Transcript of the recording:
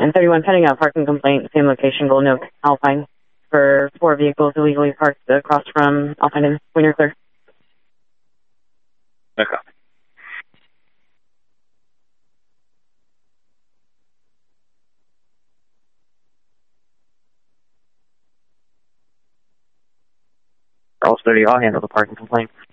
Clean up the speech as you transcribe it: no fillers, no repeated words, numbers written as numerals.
And 31 pending a parking complaint, same location, Golden Oak, Alpine, for 4 vehicles illegally parked across from Alpine and Winter Clear. Okay. Charles 30, I'll handle the parking complaint.